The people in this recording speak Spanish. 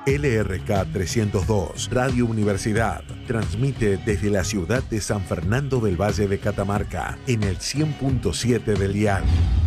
LRK 302, Radio Universidad, transmite desde la ciudad de San Fernando del Valle de Catamarca en el 100.7 del dial.